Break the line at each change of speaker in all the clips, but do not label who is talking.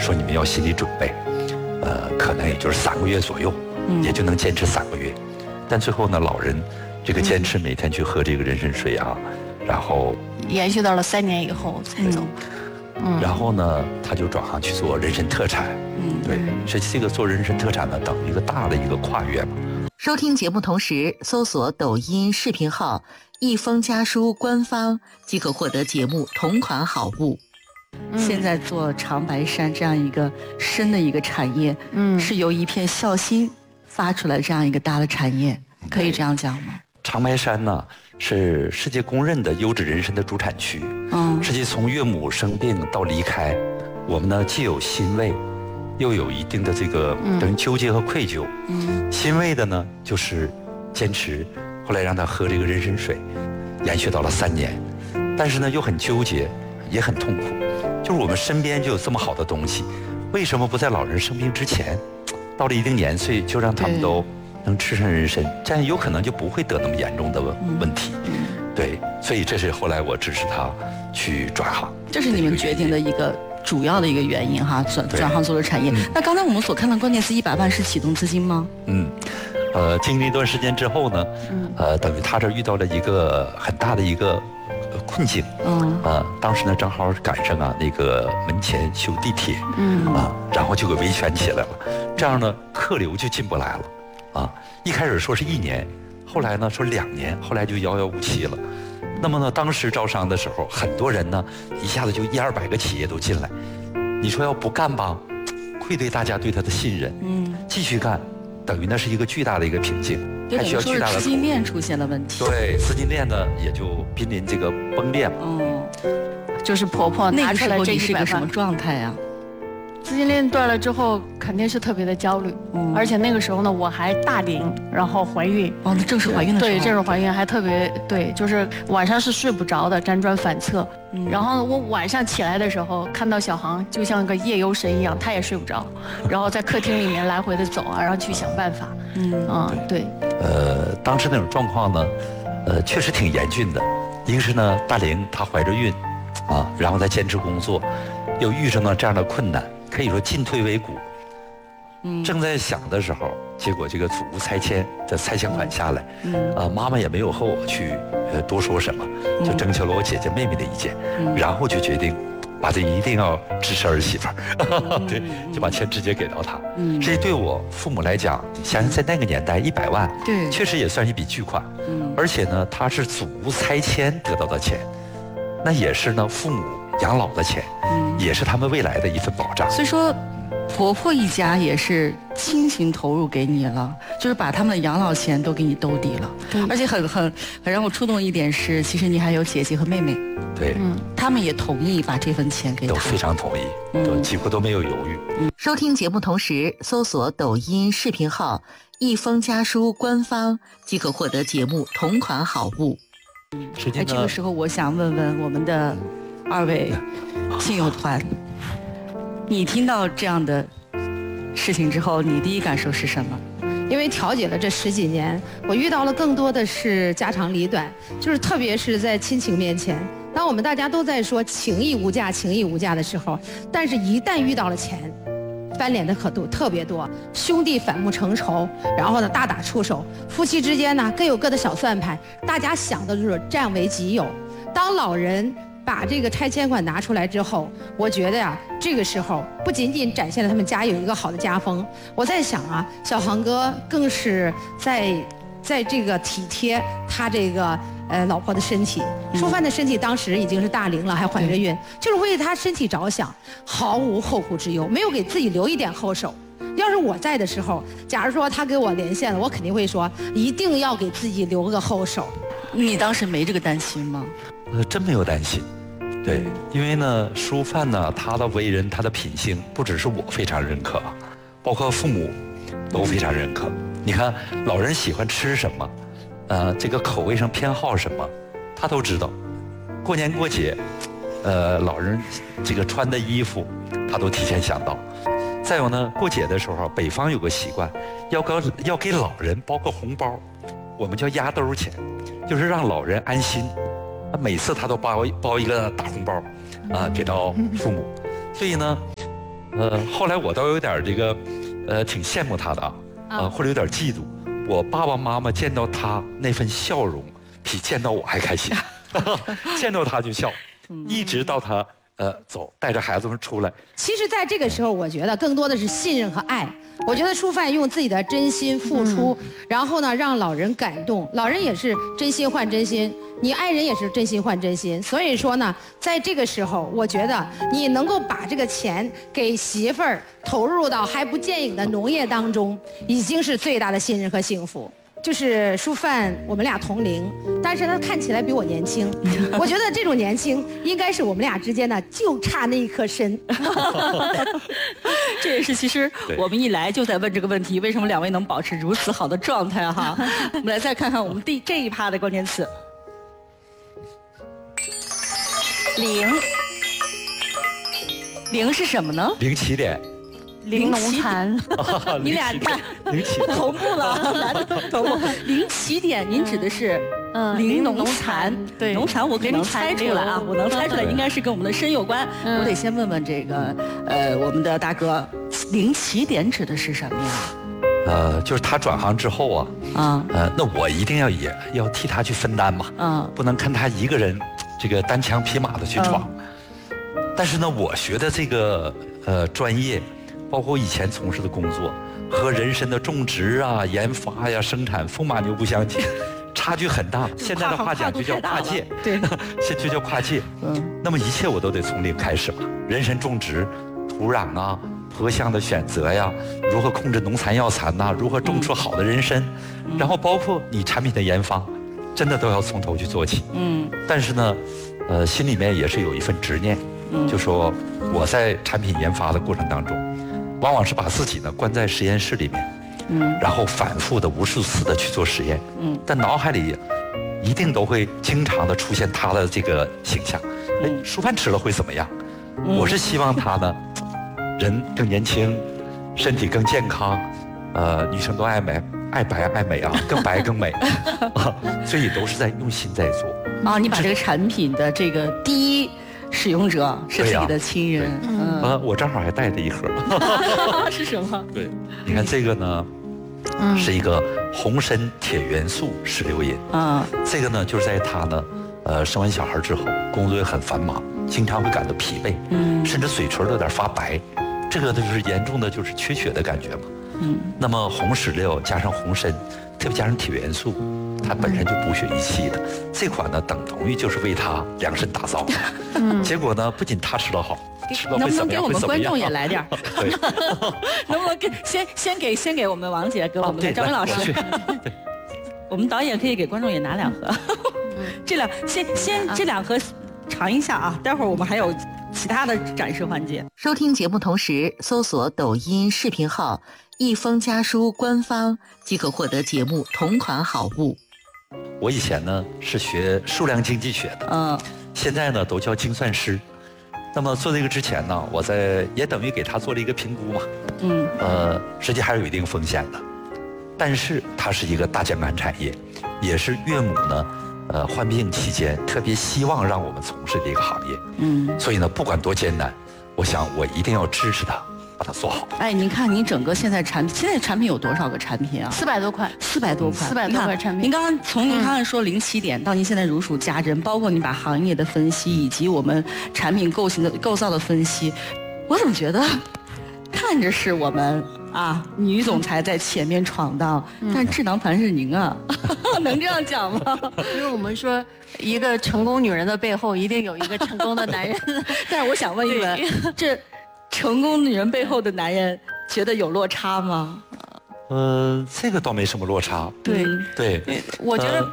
说你们要心理准备，可能也就是3个月左右，也就能坚持3个月。但最后呢，老人这个坚持每天去喝这个人参水啊，然后
延续到了3年以后才走。
然后呢，他就转行去做人参特产。对，这个做人参特产呢，等于一个大的一个跨越嘛。
收听节目同时搜索抖音视频号“一封家书官方”即可获得节目同款好物。现在做长白山这样一个深的一个产业，是由一片孝心发出来这样一个大的产业，可以这样讲吗？
长白山呢是世界公认的优质人参的主产区。实际从岳母生病到离开，我们呢既有欣慰，又有一定的这个等于纠结和愧疚。欣慰的呢就是坚持，后来让他喝这个人参水，延续到了3年，但是呢又很纠结，也很痛苦。就是我们身边就有这么好的东西，为什么不在老人生病之前，到了一定年岁就让他们都能吃上人参，这样有可能就不会得那么严重的问题。对，所以这是后来我支持他去转行，
这是你们决定的一个主要的一个原因哈，转行做了产业。那刚才我们所看的关键词100万是启动资金吗？
经历一段时间之后呢，等于他这遇到了一个很大的一个困境。当时呢正好赶上那个门前修地铁，然后就给维权起来了，这样呢客流就进不来了。一开始说是1年，后来呢说2年，后来就遥遥无期了。那么呢，当时招商的时候，很多人呢一下子就100-200个企业都进来。你说要不干吧，愧对大家对他的信任。继续干，等于那是一个巨大的一个瓶颈，还需要巨大的
资金链出现了问题。
对，资金链呢也就濒临这个崩裂嘛。
就是婆婆拿出来这100万。那个时候
你是个什么状态啊？
资金链断了之后，肯定是特别的焦虑。而且那个时候呢，我还大龄，然后怀孕。
那正是怀孕的时候。
对，正是怀孕，还特别对，就是晚上是睡不着的，辗转反侧。然后我晚上起来的时候，看到小航就像个夜游神一样，他也睡不着，然后在客厅里面来回的走啊，然后去想办法。对。
当时那种状况呢，确实挺严峻的。一个是呢，大龄她怀着孕，然后再坚持工作，又遇上了这样的困难。可以说进退维谷。正在想的时候，结果这个祖屋拆迁的拆迁款下来，妈妈也没有和我去多说什么，就征求了我姐姐妹妹的意见，然后就决定把这一定要支持儿媳妇儿，对，就把钱直接给到她。这对我父母来讲，想想在那个年代100万，
对，
确实也算一笔巨款。而且呢，它是祖屋拆迁得到的钱，那也是呢父母养老的钱，也是他们未来的一份保障。
所以说，婆婆一家也是倾情投入给你了，就是把他们的养老钱都给你兜底了。而且很让我触动一点是，其实你还有姐姐和妹妹。
对，
他们也同意把这份钱给他，
都非常同意，几乎都没有犹豫。
收听节目同时搜索抖音视频号“一封家书官方”即可获得节目同款好物。这个时候我想问问我们的2位亲友团，你听到这样的事情之后，你第一感受是什么？
因为调解了这10几年，我遇到了更多的是家长里短，就是特别是在亲情面前，当我们大家都在说情义无价，情义无价的时候，但是一旦遇到了钱，翻脸的可度特别多，兄弟反目成仇，然后呢大打出手，夫妻之间呢各有各的小算盘，大家想的就是占为己有。当老人把这个拆迁款拿出来之后，我觉得呀，这个时候不仅仅展现了他们家有一个好的家风，我在想啊，小航哥更是在这个体贴他这个老婆的身体。淑帆的身体当时已经是大龄了，还怀着孕，就是为他身体着想，毫无后顾之忧，没有给自己留一点后手。要是我在的时候，假如说他给我连线了，我肯定会说一定要给自己留个后手。
你当时没这个担心吗？
真没有担心。对，因为呢，淑帆呢，她的为人，她的品性，不只是我非常认可，包括父母都非常认可。你看，老人喜欢吃什么，这个口味上偏好什么，他都知道。过年过节，老人这个穿的衣服，他都提前想到。再有呢，过节的时候，北方有个习惯，要给老人包个红包，我们叫压兜钱，就是让老人安心。每次他都包一个大红包，给到父母。所以呢， 后来我倒有点这个，挺羡慕他的或者有点嫉妒。我爸爸妈妈见到他那份笑容，比见到我还开心，见到他就笑，一直到他走，带着孩子们出来。
其实，在这个时候，我觉得更多的是信任和爱。我觉得舒范用自己的真心付出，然后呢，让老人感动，老人也是真心换真心，你爱人也是真心换真心。所以说呢，在这个时候，我觉得你能够把这个钱给媳妇儿投入到还不见影的农业当中，已经是最大的信任和幸福。就是舒范，我们俩同龄，但是他看起来比我年轻。我觉得这种年轻，应该是我们俩之间呢，就差那一颗参。
这也是其实我们一来就在问这个问题，为什么两位能保持如此好的状态哈？我们来再看看我们这一趴的关键词。零是什么呢？
零起点。
零农残，
你俩看同步了，同步。零起点，您指的是零农残？对，农残我可能猜出来啊，我能猜出来，应该是跟我们的参有关。我得先问问这个我们的大哥，零起点指的是什么呀？
就是他转行之后那我一定也要替他去分担嘛，不能看他一个人这个单枪匹马的去闯。但是呢，我学的这个专业。包括以前从事的工作，和人参的种植研发生产风马牛不相及，差距很大。现在的话讲就叫跨界，
对，
现在就叫跨界。那么一切我都得从零开始嘛。人参种植、土壤坡向的选择如何控制农残药残如何种出好的人参，然后包括你产品的研发，真的都要从头去做起。但是呢，心里面也是有一份执念，就说我在产品研发的过程当中。往往是把自己呢关在实验室里面，然后反复的无数次的去做实验，但脑海里一定都会经常的出现他的这个形象。舒范吃了会怎么样？我是希望他呢，人更年轻，身体更健康，女生都爱美，爱白爱美更白更美，所以都是在用心在做。
你把这个产品的这个第一使用者是自己的亲人。
我正好还带着一盒。
是什么？
对，你看这个呢，是一个红参铁元素16饮。这个呢，就是在他呢，生完小孩之后，工作也很繁忙，经常会感到疲惫，甚至嘴唇有点发白，这个呢就是严重的就是缺血的感觉嘛。那么红石榴加上红参，特别加上铁元素，它本身就补血益气的。这款呢，等同于就是为他量身打造的。结果呢，不仅他吃得好，吃了会怎么样？
能不能给我们观众也来点？
对，
能不能先给我们王姐，给我们的张伟老师？我们导演可以给观众也拿2盒。先这2盒尝一下啊，待会儿我们还有其他的展示环节。
收听节目同时搜索抖音视频号一封家书官方即可获得节目同款好物。
我以前呢是学数量经济学的，现在呢都叫精算师。那么做这个之前呢，我也等于给他做了一个评估嘛，实际还是有一定风险的，但是它是一个大健康产业，也是岳母呢患病期间特别希望让我们从事的一个行业，所以呢不管多艰难，我想我一定要支持他。把它做好。
您看您整个现在产品有多少个产品啊
？400多款
，400多款
，400多款产品。
您刚刚说零起点到您现在如数家珍，包括你把行业的分析以及我们产品构造的分析，我怎么觉得看着是我们女总裁在前面闯荡，但智囊团是您啊，能这样讲吗？
因为我们说一个成功女人的背后一定有一个成功的男人，
但是我想问一问，这成功女人背后的男人觉得有落差吗？
这个倒没什么落差。
对，我觉得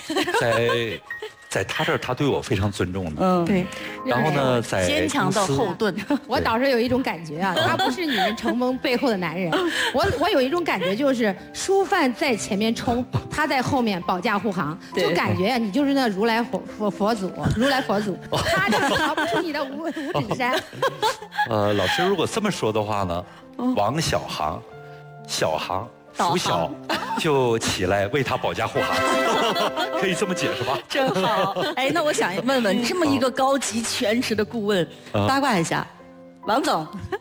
在他这儿，他对我非常尊重的。
对。
然后呢，在
坚强的后盾。
我倒是有一种感觉他不是女人成功背后的男人。我有一种感觉，就是舒范在前面冲，他在后面保驾护航，就感觉你就是那如来佛祖，他就是逃不出你的五指山。
老师如果这么说的话呢，王小航，小航。拂晓就起来为他保驾护航，可以这么解释吧？
真好。那我想问问，这么一个高级全职的顾问，八卦一下，王总，